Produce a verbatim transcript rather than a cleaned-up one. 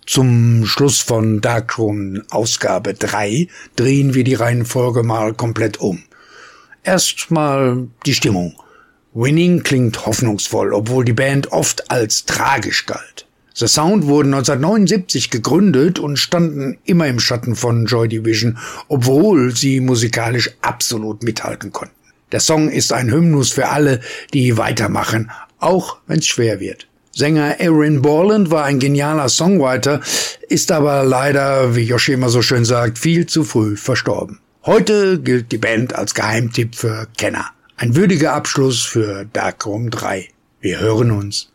Zum Schluss von Darkthrone Ausgabe drei drehen wir die Reihenfolge mal komplett um. Erstmal die Stimmung. Winning klingt hoffnungsvoll, obwohl die Band oft als tragisch galt. The Sound wurden neunzehnhundertneunundsiebzig gegründet und standen immer im Schatten von Joy Division, obwohl sie musikalisch absolut mithalten konnten. Der Song ist ein Hymnus für alle, die weitermachen, auch wenn's schwer wird. Sänger Aaron Borland war ein genialer Songwriter, ist aber leider, wie Yoshi immer so schön sagt, viel zu früh verstorben. Heute gilt die Band als Geheimtipp für Kenner. Ein würdiger Abschluss für Darkthrone drei. Wir hören uns.